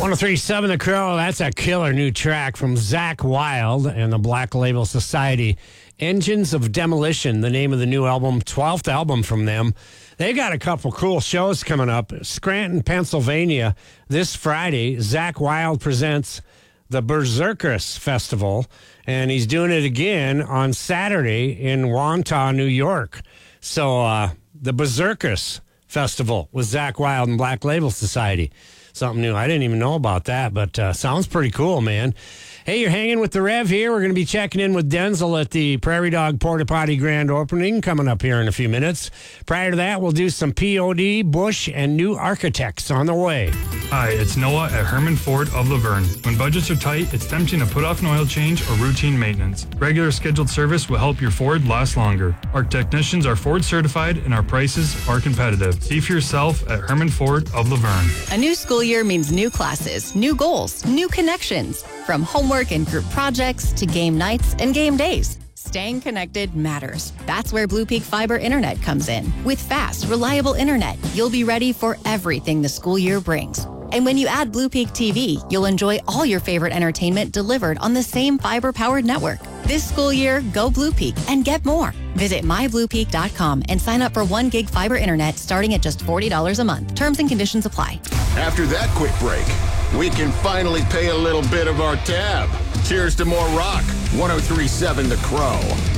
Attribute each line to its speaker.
Speaker 1: 1037 The Crow, that's a killer new track from Zakk Wylde and the Black Label Society. Engines of Demolition, the name of the new album, 12th album from them. They got a couple cool shows coming up. Scranton, Pennsylvania, this Friday, Zakk Wylde presents the Berserkers Festival, and he's doing it again on Saturday in Wantagh, New York. So the Berserkers Festival with Zakk Wylde and Black Label Society. Something new. I didn't even know about that, but sounds pretty cool, man. Hey, you're hanging with the Rev here. We're going to be checking in with Denzel at the Prairie Dog Porta Potty grand opening coming up here in a few minutes. Prior to that, we'll do some POD, Bush, and new architects on the way.
Speaker 2: Hi, it's Noah at Herman Ford of Laverne. When budgets are tight, it's tempting to put off an oil change or routine maintenance. Regular scheduled service will help your Ford last longer. Our technicians are Ford certified and our prices are competitive. See for yourself at Herman Ford of Laverne.
Speaker 3: A new school year means new classes, new goals, new connections. From homework and group projects to game nights and game days. Staying connected matters. That's where Blue Peak Fiber Internet comes in. With fast, reliable internet, you'll be ready for everything the school year brings. And when you add Blue Peak TV, you'll enjoy all your favorite entertainment delivered on the same fiber-powered network. This school year, go Blue Peak and get more. Visit mybluepeak.com and sign up for 1 gig fiber internet starting at just $40 a month. Terms and conditions apply.
Speaker 4: After that quick break, we can finally pay a little bit of our tab. Cheers to more rock. 1037 The Crow.